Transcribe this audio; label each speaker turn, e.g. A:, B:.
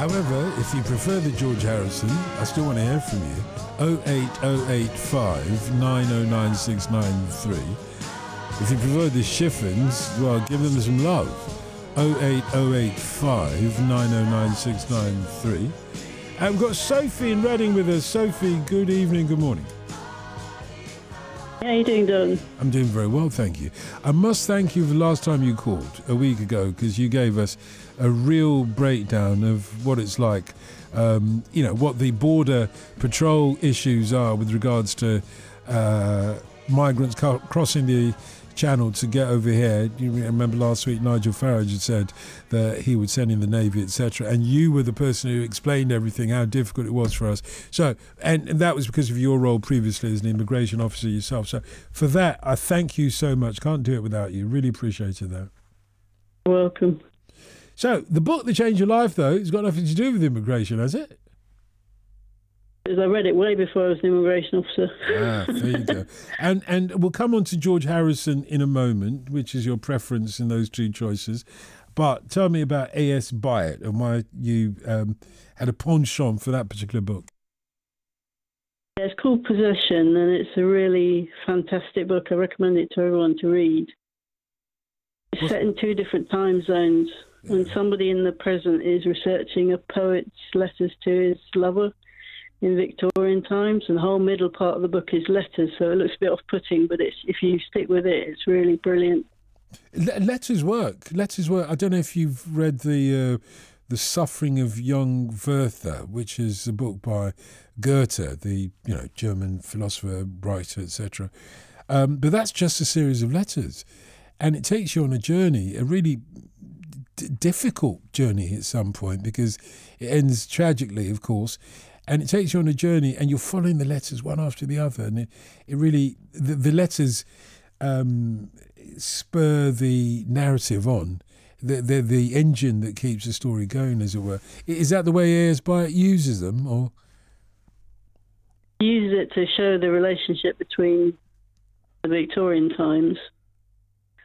A: However, if you prefer the George Harrison, I still want to hear from you. 08085 909693. If you prefer the Chiffons, well, give them some love. 08085 909693. And we've got Sophie in Reading with us. Sophie, good evening, good morning.
B: How are you doing, Don?
A: I'm doing very well, thank you. I must thank you for the last time you called, a week ago, because you gave us a real breakdown of what it's like, what the border patrol issues are with regards to migrants crossing the channel to get over here. You remember last week Nigel Farage had said that he would send in the Navy, etc., and you were the person who explained everything, how difficult it was for us. So, and that was because of your role previously as an immigration officer yourself. So for that, I thank you so much. Can't do it without you. Really appreciated that.
B: You're welcome.
A: So the book that changed your life, though, has got nothing to do with immigration, has it?
B: Because I read it way before I was an immigration officer.
A: There you go. And we'll come on to George Harrison in a moment, which is your preference in those two choices. But tell me about A.S. Byatt and why you had a penchant for that particular book.
B: Yeah, it's called Possession, and it's a really fantastic book. I recommend it to everyone to read. It's set in two different time zones. Yeah. When somebody in the present is researching a poet's letters to his lover in Victorian times, and the whole middle part of the book is letters, so it looks a bit off-putting, but if you stick with it, it's really brilliant.
A: Letters work. I don't know if you've read the Suffering of Young Werther, which is a book by Goethe, the German philosopher, writer, etc. But that's just a series of letters, and it takes you on a journey, a really difficult journey at some point, because it ends tragically, of course. And it takes you on a journey, and you're following the letters one after the other. And it really, the letters spur the narrative on. They're the engine that keeps the story going, as it were. Is that the way A.S. Byatt uses them, or?
B: He uses it to show the relationship between the Victorian times